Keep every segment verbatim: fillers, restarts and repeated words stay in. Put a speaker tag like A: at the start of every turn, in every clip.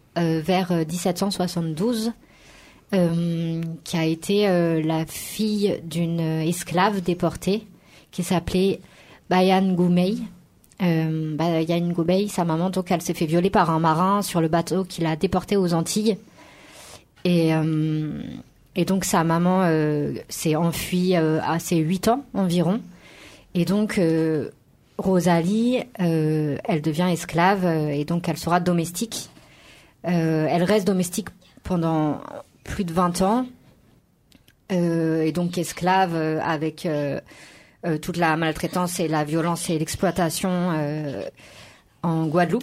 A: euh, vers dix-sept cent soixante-douze, euh, qui a été euh, la fille d'une esclave déportée qui s'appelait Bayan Goumey. Euh, Bayan Goumey, sa maman, donc elle s'est fait violer par un marin sur le bateau qui l'a déportée aux Antilles. Et, euh, et donc sa maman euh, s'est enfuie euh, à ses huit ans environ. Et donc euh, Rosalie, euh, elle devient esclave euh, et donc elle sera domestique. Euh, elle reste domestique pendant plus de vingt ans euh, et donc esclave euh, avec euh, euh, toute la maltraitance et la violence et l'exploitation euh, en Guadeloupe.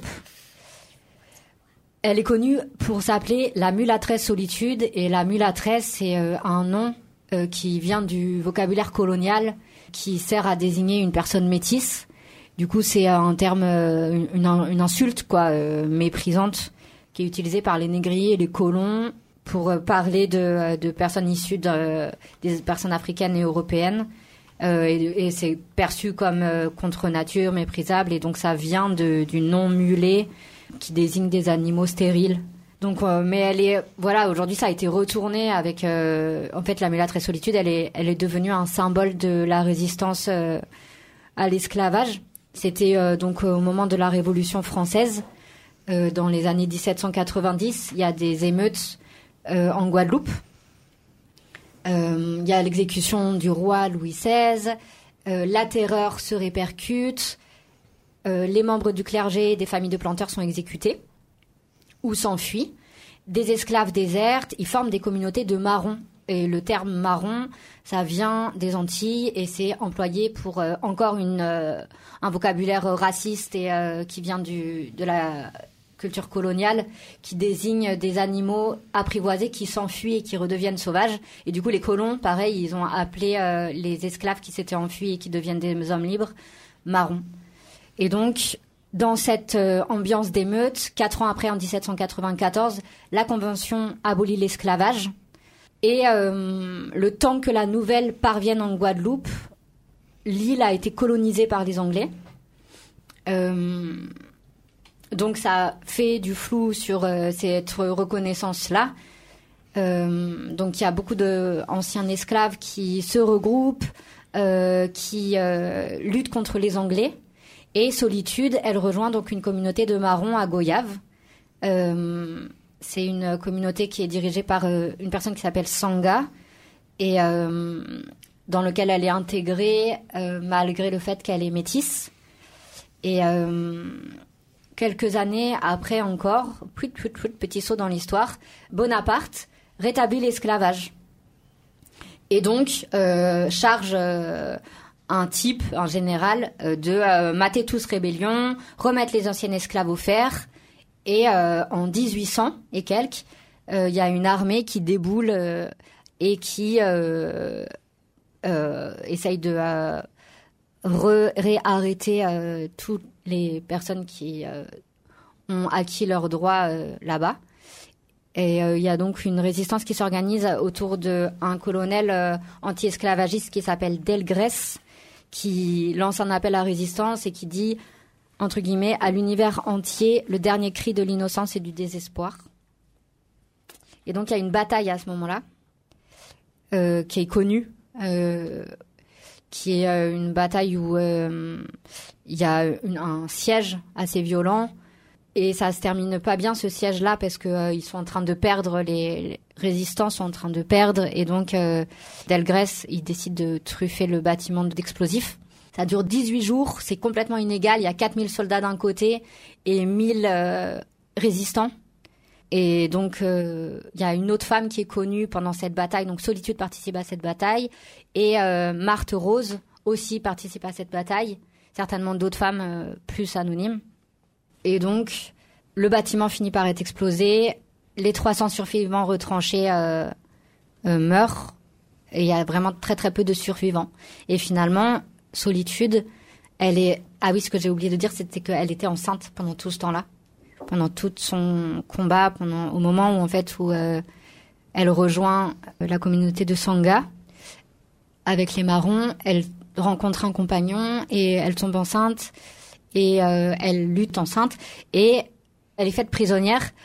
A: Elle est connue pour s'appeler la mulâtresse solitude, et la mulâtresse, c'est euh, un nom euh, qui vient du vocabulaire colonial qui sert à désigner une personne métisse. Du coup, c'est un terme, euh, une, une insulte quoi, euh, méprisante, qui est utilisée par les négriers et les colons pour euh, parler de, de personnes issues de, des personnes africaines et européennes. Euh, et, et c'est perçu comme euh, contre nature, méprisable, et donc ça vient de, du nom mulet, qui désigne des animaux stériles. Donc, euh, mais elle est, voilà, aujourd'hui ça a été retourné avec, euh, en fait, la mulâtresse solitude, elle est, elle est devenue un symbole de la résistance euh, à l'esclavage. C'était euh, donc au moment de la Révolution française, euh, dans les années dix-sept cent quatre-vingt-dix, il y a des émeutes euh, en Guadeloupe. Euh, il y a l'exécution du roi Louis seize, euh, la terreur se répercute. Euh, les membres du clergé et des familles de planteurs sont exécutés ou s'enfuient. Des esclaves désertent, ils forment des communautés de marrons. Et le terme marron, ça vient des Antilles et c'est employé pour euh, encore une, euh, un vocabulaire raciste et euh, qui vient du, de la culture coloniale, qui désigne des animaux apprivoisés qui s'enfuient et qui redeviennent sauvages. Et du coup, les colons, pareil, ils ont appelé euh, les esclaves qui s'étaient enfuis et qui deviennent des hommes libres, marrons. Et donc, dans cette euh, ambiance d'émeute, quatre ans après, en dix-sept cent quatre-vingt-quatorze, la Convention abolit l'esclavage. Et euh, le temps que la nouvelle parvienne en Guadeloupe, l'île a été colonisée par les Anglais. Euh, donc, ça fait du flou sur euh, cette reconnaissance-là. Euh, donc, il y a beaucoup d'anciens esclaves qui se regroupent, euh, qui euh, luttent contre les Anglais. Et Solitude, elle rejoint donc une communauté de marrons à Goyave. Euh, c'est une communauté qui est dirigée par euh, une personne qui s'appelle Sanga et euh, dans lequel elle est intégrée euh, malgré le fait qu'elle est métisse. Et euh, quelques années après encore, plus plus plus petit saut dans l'histoire, Bonaparte rétablit l'esclavage et donc euh, charge euh, un type, un général, euh, de euh, mater tous rébellion, remettre les anciens esclaves au fer. Et euh, en dix-huit cents et quelques, il euh, y a une armée qui déboule euh, et qui euh, euh, essaye de euh, re- réarrêter euh, toutes les personnes qui euh, ont acquis leurs droits euh, là-bas. Et il euh, y a donc une résistance qui s'organise autour d'un colonel euh, anti-esclavagiste qui s'appelle Delgrès, qui lance un appel à résistance et qui dit, entre guillemets, à l'univers entier, le dernier cri de l'innocence et du désespoir. Et donc, il y a une bataille à ce moment-là, euh, qui est connue, euh, qui est euh, une bataille où euh, il y a une, un siège assez violent, et ça se termine pas bien, ce siège-là, parce que euh, ils sont en train de perdre, les, les résistants sont en train de perdre, et donc euh, Delgrès, il décide de truffer le bâtiment d'explosifs. Ça dure dix-huit jours, c'est complètement inégal, il y a quatre mille soldats d'un côté et mille euh, résistants. Et donc, euh, il y a une autre femme qui est connue pendant cette bataille, donc Solitude participe à cette bataille, et euh, Marthe Rose aussi participe à cette bataille, certainement d'autres femmes euh, plus anonymes. Et donc, le bâtiment finit par être explosé, les trois cents survivants retranchés euh, euh, meurent, et il y a vraiment très très peu de survivants. Et finalement, Solitude, elle est... Ah oui, ce que j'ai oublié de dire, c'était qu'elle était enceinte pendant tout ce temps-là, pendant tout son combat, pendant au moment où en fait où euh, elle rejoint la communauté de Sanga avec les marrons, elle rencontre un compagnon et elle tombe enceinte et euh, elle lutte enceinte et elle est faite prisonnière